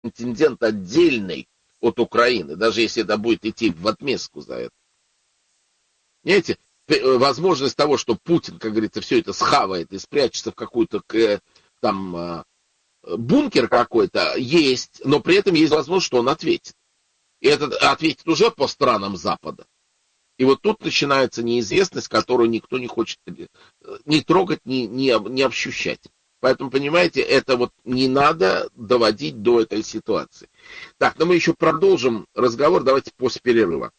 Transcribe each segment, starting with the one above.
контингент отдельный от Украины, даже если это будет идти в отместку за это. Понимаете, возможность того, что Путин, как говорится, все это схавает и спрячется в какую-то там бункер какой-то, есть, но при этом есть возможность, что он ответит. И этот ответит уже по странам Запада. И вот тут начинается неизвестность, которую никто не хочет ни трогать, ни ощущать. Поэтому, понимаете, это вот не надо доводить до этой ситуации. Так, но мы еще продолжим разговор, давайте после перерыва.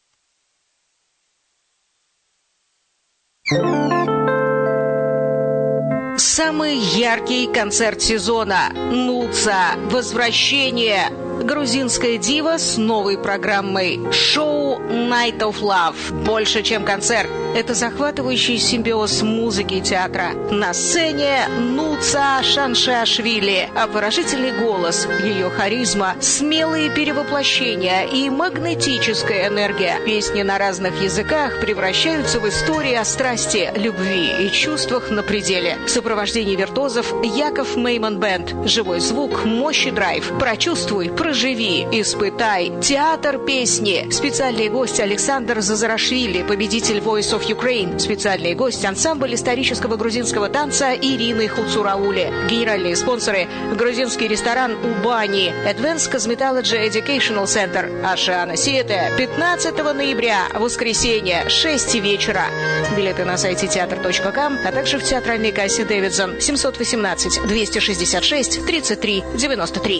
Самый яркий концерт сезона. Нуца. Возвращение. Грузинская дива с новой программой. Шоу Night of Love. Больше, чем концерт. Это захватывающий симбиоз музыки и театра. На сцене Нуца Шаншашвили. Обворожительный голос, ее харизма, смелые перевоплощения и магнетическая энергия. Песни на разных языках превращаются в истории о страсти, любви и чувствах на пределе. В сопровождении виртуозов Яков Мейман Бэнд. Живой звук, мощь и драйв. Прочувствуй, проживи, испытай. Театр песни. Специальный гость Александр Зазарашвили, победитель Voice of Ukraine. Специальный гость ансамбль исторического грузинского танца Ирины Хуцураули. Генеральные спонсоры грузинский ресторан Убани, Advanced Cosmetology Educational Center, Ашана Сиэте, 15 ноября, воскресенье, 6 вечера. Билеты на сайте театр.ком, а также в театральной кассе Дэвидсон 718 266 33 93.